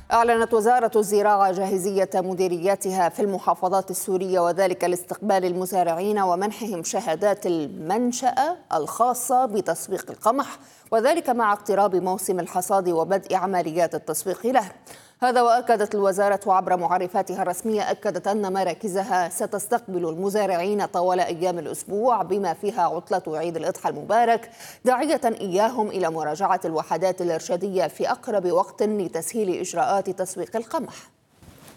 أعلنت وزارة الزراعة جاهزية مديرياتها في المحافظات السورية، وذلك لاستقبال المزارعين ومنحهم شهادات المنشأة الخاصة بتسويق القمح، وذلك مع اقتراب موسم الحصاد وبدء عمليات التسويق له. هذا وأكدت الوزارة عبر معرفاتها الرسمية أكدت أن مراكزها ستستقبل المزارعين طوال أيام الأسبوع بما فيها عطلة عيد الأضحى المبارك، داعية إياهم إلى مراجعة الوحدات الإرشادية في أقرب وقت لتسهيل إجراءات تسويق القمح.